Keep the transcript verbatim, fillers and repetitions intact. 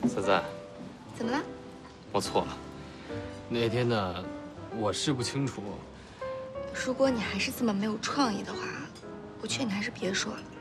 思思， 怎么了？ 我错了。那天呢，我是不清楚。 如果你还是这么没有创意的话，我劝你还是别说了。